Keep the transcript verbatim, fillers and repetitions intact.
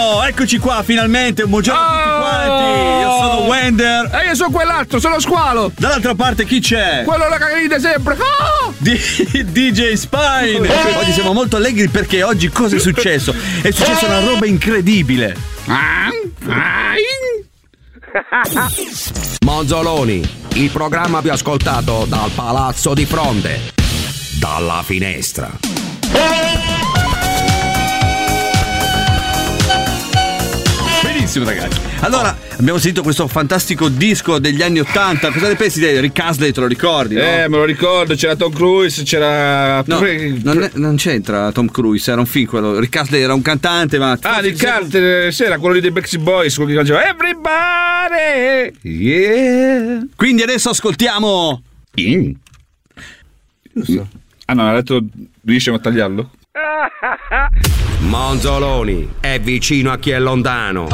Oh, eccoci qua finalmente, un buongiorno a tutti quanti. Io sono Wender. E io sono quell'altro, sono Squalo. Dall'altra parte chi c'è? Quello la cagate sempre. Oh! D J Spine. Oggi siamo molto allegri perché oggi cosa è successo? È successa una roba incredibile. Monzoloni, il programma più ascoltato dal palazzo di fronte, dalla finestra. Benissimo ragazzi. Allora, abbiamo sentito questo fantastico disco degli anni Ottanta. Cosa ne pensi di Rick Astley, te lo ricordi? No? Eh, me lo ricordo, c'era Tom Cruise, c'era... No, non, è, non c'entra Tom Cruise, era un film quello. Rick Astley era un cantante, ma... Ah, Rick Astley, sì, era quello lì dei Backstreet Boys, quello che faceva Everybody, yeah. Quindi adesso ascoltiamo... Mm. Ah no, ha detto riesciamo a tagliarlo? Monzoloni è vicino a chi è lontano.